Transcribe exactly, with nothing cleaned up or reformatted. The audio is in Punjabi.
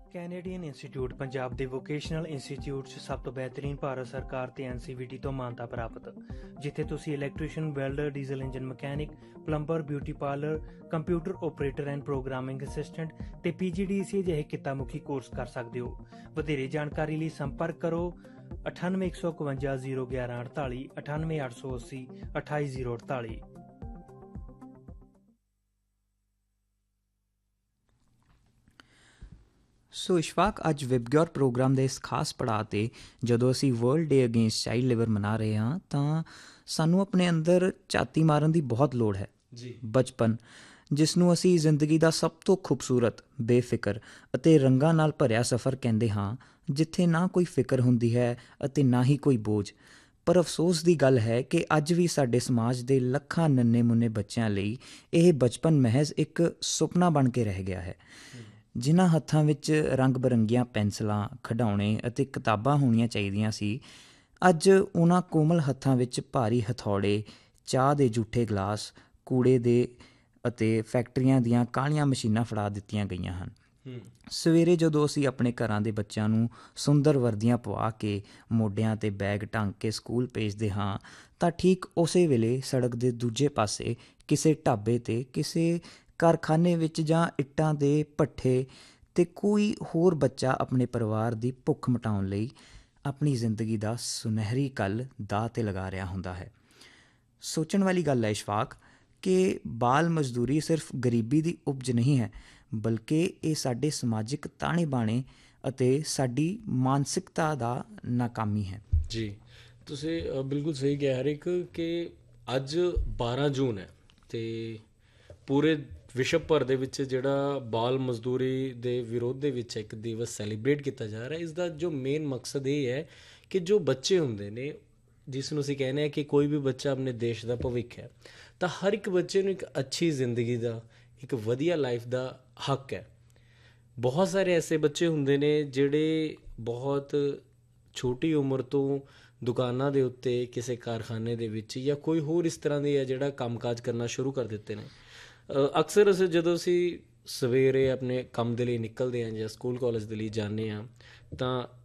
ਕੈਨੇਡੀਅਨ ਇੰਸਟੀਚਿਊਟ ਪੰਜਾਬ ਦੇ ਵੋਕੇਸ਼ਨਲ ਇੰਸਟੀਚਿਊਟ 'ਚ ਸਭ ਤੋਂ ਬਿਹਤਰੀਨ ਭਾਰਤ ਸਰਕਾਰ ਤੇ ਐਨ ਸੀ ਵੀ ਟੀ ਤੋਂ ਮਾਨਤਾ ਪ੍ਰਾਪਤ, ਜਿੱਥੇ ਤੁਸੀਂ electrician, welder, diesel engine mechanic, plumber, beauty parlour, computer operator and programming assistant ਤੇ ਪੀ ਜੀ ਡੀ ਸੀ ਜਿਹੇ ਕਿੱਤਾ-ਮੁਖੀ ਕੋਰਸ ਕਰ ਸਕਦੇ ਹੋ। ਵਧੇਰੇ ਜਾਣਕਾਰੀ ਲਈ ਸੰਪਰਕ ਕਰੋ ਅਠਾਨਵੇਂ ਇੱਕ ਸੌ ਇਕਵੰਜਾ ਜ਼ੀਰੋ ਗਿਆਰਾਂ ਅਠਤਾਲੀ, ਅਠਾਨਵੇਂ ਅੱਠ ਸੌ ਅੱਸੀ ਅਠਾਈ ਜ਼ੀਰੋ ਅਠਤਾਲੀ। ਸੋ ਇਸ਼ਫਾਕ, ਅੱਜ ਵਿਬਗਿਓਰ ਪ੍ਰੋਗਰਾਮ ਦੇ ਇਸ ਖਾਸ ਪੜਾਅ 'ਤੇ ਜਦੋਂ ਅਸੀਂ ਵਰਲਡ ਡੇ ਅਗੇਂਸਟ ਚਾਈਲਡ ਲੇਬਰ ਮਨਾ ਰਹੇ ਹਾਂ ਤਾਂ ਸਾਨੂੰ ਆਪਣੇ ਅੰਦਰ ਝਾਤੀ ਮਾਰਨ ਦੀ ਬਹੁਤ ਲੋੜ ਹੈ। ਜੀ, ਬਚਪਨ, ਜਿਸ ਨੂੰ ਅਸੀਂ ਜ਼ਿੰਦਗੀ ਦਾ ਸਭ ਤੋਂ ਖੂਬਸੂਰਤ, ਬੇਫਿਕਰ ਅਤੇ ਰੰਗਾਂ ਨਾਲ ਭਰਿਆ ਸਫ਼ਰ ਕਹਿੰਦੇ ਹਾਂ, ਜਿੱਥੇ ਨਾ ਕੋਈ ਫਿਕਰ ਹੁੰਦੀ ਹੈ ਅਤੇ ਨਾ ਹੀ ਕੋਈ ਬੋਝ। ਪਰ ਅਫਸੋਸ ਦੀ ਗੱਲ ਹੈ ਕਿ ਅੱਜ ਵੀ ਸਾਡੇ ਸਮਾਜ ਦੇ ਲੱਖਾਂ ਨੰਨੇ ਮੁੰਨੇ ਬੱਚਿਆਂ ਲਈ ਇਹ ਬਚਪਨ ਮਹਿਜ਼ ਇੱਕ ਸੁਪਨਾ ਬਣ ਕੇ ਰਹਿ ਗਿਆ ਹੈ। ਜਿਨ੍ਹਾਂ ਹੱਥਾਂ ਵਿੱਚ ਰੰਗ ਬਿਰੰਗੀਆਂ ਪੈਨਸਲਾਂ, ਖਿਡੌਣੇ ਅਤੇ ਕਿਤਾਬਾਂ ਹੋਣੀਆਂ ਚਾਹੀਦੀਆਂ ਸੀ, ਅੱਜ ਉਹਨਾਂ ਕੋਮਲ ਹੱਥਾਂ ਵਿੱਚ ਭਾਰੀ ਹਥੌੜੇ, ਚਾਹ ਦੇ ਜੂਠੇ ਗਲਾਸ, ਕੂੜੇ ਦੇ ਅਤੇ ਫੈਕਟਰੀਆਂ ਦੀਆਂ ਕਾਲੀਆਂ ਮਸ਼ੀਨਾਂ ਫੜਾ ਦਿੱਤੀਆਂ ਗਈਆਂ ਹਨ। ਸਵੇਰੇ ਜਦੋਂ ਅਸੀਂ ਆਪਣੇ ਘਰਾਂ ਦੇ ਬੱਚਿਆਂ ਨੂੰ ਸੁੰਦਰ ਵਰਦੀਆਂ ਪਵਾ ਕੇ ਮੋਢਿਆਂ 'ਤੇ ਬੈਗ ਟੰਗ ਕੇ ਸਕੂਲ ਭੇਜਦੇ ਹਾਂ ਤਾਂ ਠੀਕ ਉਸੇ ਵੇਲੇ ਸੜਕ ਦੇ ਦੂਜੇ ਪਾਸੇ ਕਿਸੇ ਢਾਬੇ 'ਤੇ, ਕਿਸੇ ਕਾਰਖਾਨੇ ਵਿੱਚ ਜਾਂ ਇੱਟਾਂ ਦੇ ਭੱਠੇ 'ਤੇ ਕੋਈ ਹੋਰ ਬੱਚਾ ਆਪਣੇ ਪਰਿਵਾਰ ਦੀ ਭੁੱਖ ਮਿਟਾਉਣ ਲਈ ਆਪਣੀ ਜ਼ਿੰਦਗੀ ਦਾ ਸੁਨਹਿਰੀ ਕੱਲ੍ਹ ਦਾਅ 'ਤੇ ਲਗਾ ਰਿਹਾ ਹੁੰਦਾ ਹੈ। ਸੋਚਣ ਵਾਲੀ ਗੱਲ ਹੈ ਇਸ਼ਫਾਕ ਕਿ ਬਾਲ ਮਜ਼ਦੂਰੀ ਸਿਰਫ ਗਰੀਬੀ ਦੀ ਉਪਜ ਨਹੀਂ ਹੈ, ਬਲਕਿ ਇਹ ਸਾਡੇ ਸਮਾਜਿਕ ਤਾਣੇ ਬਾਣੇ ਅਤੇ ਸਾਡੀ ਮਾਨਸਿਕਤਾ ਦਾ ਨਾਕਾਮੀ ਹੈ। ਜੀ, ਤੁਸੀਂ ਬਿਲਕੁਲ ਸਹੀ ਕਿਹਾ ਹਰ ਇੱਕ ਕਿ ਅੱਜ ਬਾਰਾਂ ਜੂਨ ਹੈ ਅਤੇ ਪੂਰੇ ਵਿਸ਼ਵ ਭਰ ਦੇ ਵਿੱਚ ਜਿਹੜਾ ਬਾਲ ਮਜ਼ਦੂਰੀ ਦੇ ਵਿਰੋਧ ਦੇ ਵਿੱਚ ਇੱਕ ਦਿਵਸ ਸੈਲੀਬਰੇਟ ਕੀਤਾ ਜਾ ਰਿਹਾ। ਇਸ ਦਾ ਜੋ ਮੇਨ ਮਕਸਦ ਇਹ ਹੈ ਕਿ ਜੋ ਬੱਚੇ ਹੁੰਦੇ ਨੇ, ਜਿਸ ਨੂੰ ਅਸੀਂ ਕਹਿੰਦੇ ਹਾਂ ਕਿ ਕੋਈ ਵੀ ਬੱਚਾ ਆਪਣੇ ਦੇਸ਼ ਦਾ ਭਵਿੱਖ ਹੈ, ਤਾਂ ਹਰ ਇੱਕ ਬੱਚੇ ਨੂੰ ਇੱਕ ਅੱਛੀ ਜ਼ਿੰਦਗੀ ਦਾ, ਇੱਕ ਵਧੀਆ ਲਾਈਫ ਦਾ ਹੱਕ ਹੈ। ਬਹੁਤ ਸਾਰੇ ਐਸੇ ਬੱਚੇ ਹੁੰਦੇ ਨੇ ਜਿਹੜੇ ਬਹੁਤ ਛੋਟੀ ਉਮਰ ਤੋਂ ਦੁਕਾਨਾਂ ਦੇ ਉੱਤੇ, ਕਿਸੇ ਕਾਰਖਾਨੇ ਦੇ ਵਿੱਚ ਜਾਂ ਕੋਈ ਹੋਰ ਇਸ ਤਰ੍ਹਾਂ ਦੇ ਹੈ ਜਿਹੜਾ ਕੰਮਕਾਜ ਕਰਨਾ ਸ਼ੁਰੂ ਕਰ ਦਿੱਤੇ ਨੇ। ਅਕਸਰ ਅਸੀਂ ਜਦੋਂ ਅਸੀਂ ਸਵੇਰੇ ਆਪਣੇ ਕੰਮ ਦੇ ਲਈ ਨਿਕਲਦੇ ਹਾਂ ਜਾਂ ਸਕੂਲ ਕਾਲਜ ਦੇ ਲਈ ਜਾਂਦੇ ਹਾਂ ਤਾਂ